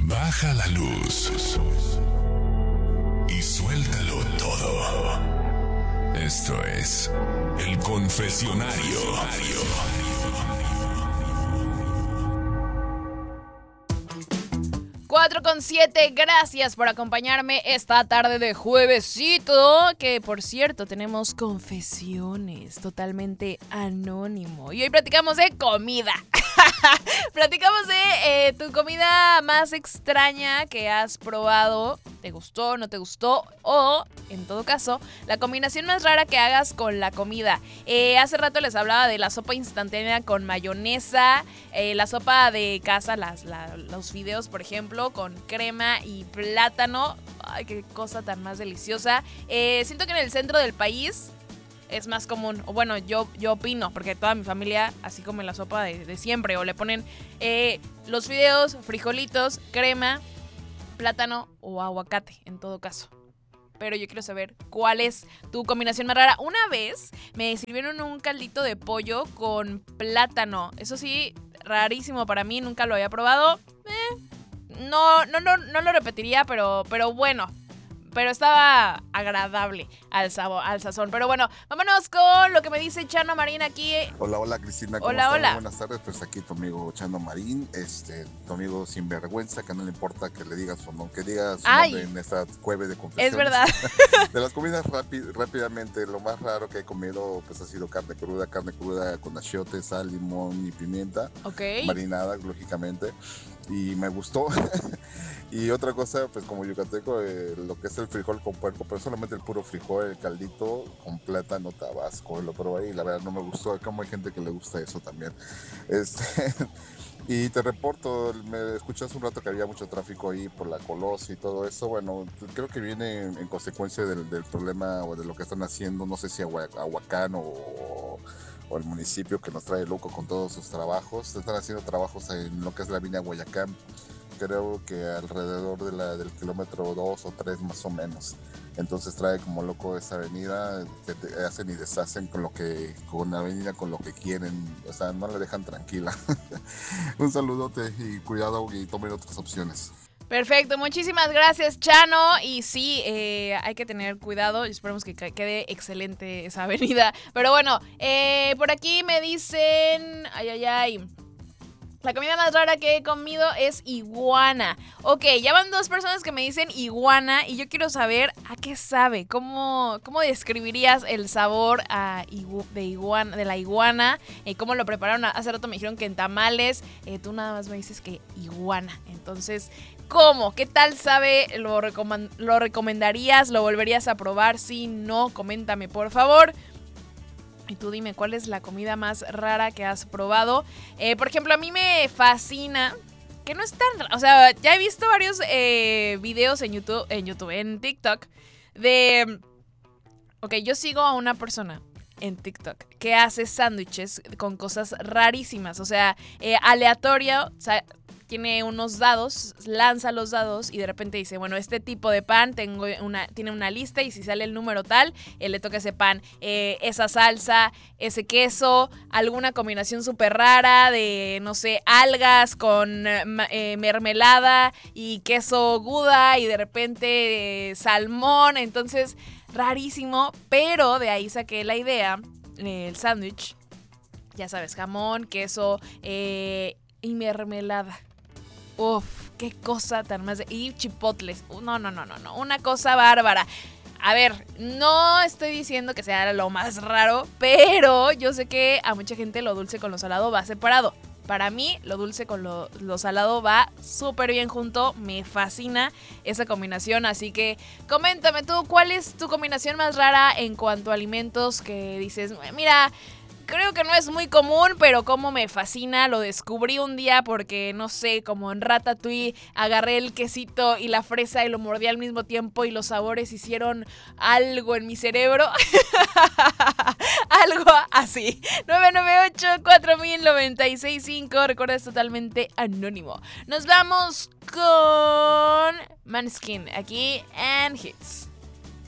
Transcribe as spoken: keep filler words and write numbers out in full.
Baja la luz y suéltalo todo. Esto es El Confesionario. cuatro con siete, gracias por acompañarme esta tarde de juevesito, que por cierto tenemos confesiones totalmente anónimo. Y hoy platicamos de comida. Platicamos de eh, tu comida más extraña que has probado. ¿Te gustó, no te gustó? O, en todo caso, la combinación más rara que hagas con la comida. Eh, hace rato les hablaba de la sopa instantánea con mayonesa, eh, la sopa de casa, las, la, los fideos, por ejemplo, con crema y plátano. Ay, qué cosa tan más deliciosa. Eh, siento que en el centro del país es más común, o bueno, yo, yo opino, porque toda mi familia así come la sopa de, de siempre, o le ponen eh, los fideos, frijolitos, crema, plátano o aguacate, en todo caso. Pero yo quiero saber cuál es tu combinación más rara. Una vez me sirvieron un caldito de pollo con plátano. Eso sí, rarísimo para mí, nunca lo había probado. Eh, no, no, no, no lo repetiría, pero, pero bueno. Pero estaba agradable al sabor, al sazón. Pero bueno, vámonos con lo que me dice Chano Marín aquí. Hola, hola Cristina, ¿cómo Hola, estás? hola. Buenas tardes, pues aquí tu amigo Chano Marín, este, tu amigo sinvergüenza, que no le importa que le digas su nombre, que digas su Ay, nombre en esta cueve de confesiones. es verdad. De las comidas rápid, rápidamente, lo más raro que he comido pues ha sido carne cruda, carne cruda con achiote, sal, limón y pimienta, Ok. marinada, lógicamente, y me gustó. Y otra cosa, pues como yucateco, eh, lo que es el frijol con puerco, pero solamente el puro frijol, el caldito con plátano tabasco, lo probé y la verdad no me gustó. Como hay gente que le gusta eso también. Este, y te reporto, me escuché hace un rato que había mucho tráfico ahí por la Colossia y todo eso. Bueno, creo que viene en consecuencia del, del problema o de lo que están haciendo, no sé si Ahuacán o... o el municipio que nos trae loco con todos sus trabajos. Están haciendo trabajos en lo que es la Avenida Guayacán, creo que alrededor de la, del kilómetro dos o tres más o menos. Entonces trae como loco esa avenida, te, te hacen y deshacen con lo que, con la avenida con lo que quieren, o sea, no la dejan tranquila. Un saludote y cuidado y tomen otras opciones. Perfecto, muchísimas gracias, Chano. Y sí, eh, hay que tener cuidado y esperemos que quede excelente esa avenida. Pero bueno, eh, por aquí me dicen... Ay, ay, ay. La comida más rara que he comido es iguana. Ok, ya van dos personas que me dicen iguana y yo quiero saber a qué sabe. ¿Cómo, cómo describirías el sabor a igu- de, iguana, de la iguana? Eh, ¿Cómo lo prepararon? Hace rato me dijeron que en tamales. Eh, tú nada más me dices que iguana. Entonces, ¿cómo? ¿Qué tal sabe? ¿Lo, recom- ¿Lo recomendarías? ¿Lo volverías a probar? Si no, coméntame por favor. Y tú dime, ¿cuál es la comida más rara que has probado? Eh, por ejemplo, a mí me fascina, que no es tan raro, o sea, ya he visto varios eh, videos en YouTube, en YouTube, en TikTok, de... Ok, yo sigo a una persona en TikTok que hace sándwiches con cosas rarísimas, o sea, eh, aleatorio, o sea, tiene unos dados, lanza los dados y de repente dice, bueno, este tipo de pan tengo una, tiene una lista y si sale el número tal, eh, le toca ese pan, eh, esa salsa, ese queso, alguna combinación súper rara de, no sé, algas con eh, mermelada y queso Gouda y de repente eh, salmón, entonces rarísimo, pero de ahí saqué la idea, eh, el sándwich, ya sabes, jamón, queso eh, y mermelada. Uf, qué cosa tan más... De... Y chipotles. No, no, no, no, no. Una cosa bárbara. A ver, no estoy diciendo que sea lo más raro, pero yo sé que a mucha gente lo dulce con lo salado va separado. Para mí, lo dulce con lo, lo salado va súper bien junto. Me fascina esa combinación. Así que coméntame tú, ¿cuál es tu combinación más rara en cuanto a alimentos que dices, mira... Creo que no es muy común, pero como me fascina, lo descubrí un día porque, no sé, como en Ratatouille, agarré el quesito y la fresa y lo mordí al mismo tiempo y los sabores hicieron algo en mi cerebro. Algo así. nueve nueve ocho, cuatro mil, noventa y seis cinco. Recuerda, es totalmente anónimo. Nos vamos con Maneskin aquí en Hits.